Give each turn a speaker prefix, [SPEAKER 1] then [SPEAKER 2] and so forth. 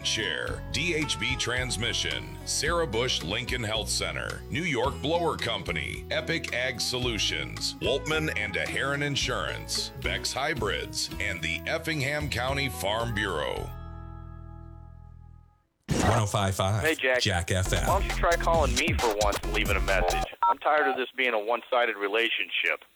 [SPEAKER 1] Share, DHB Transmission, Sarah Bush Lincoln Health Center, New York Blower Company, Epic Ag Solutions, Woltman and DeHaren Insurance, Beck's Hybrids, and the Effingham County Farm Bureau.
[SPEAKER 2] 105.5
[SPEAKER 3] Hey, Jack
[SPEAKER 2] FM.
[SPEAKER 3] Why don't you try calling me for once and leaving a message? I'm tired of this being a one-sided relationship.